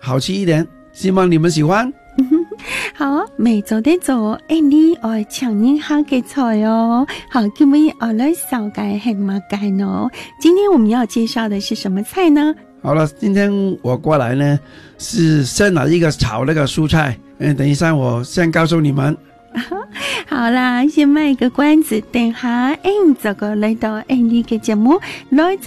好吃一点，希望你们喜欢。 好，每周的做你爱抢人下嘅菜哦。好，今日我来烧改黑马改呢。今天我们要介绍的是什么菜呢？ 好了，今天我过来呢是先拿一个炒那个蔬菜，等一下我先告诉你们。 好啦，先卖个关子，等下这个来到你嘅节目来。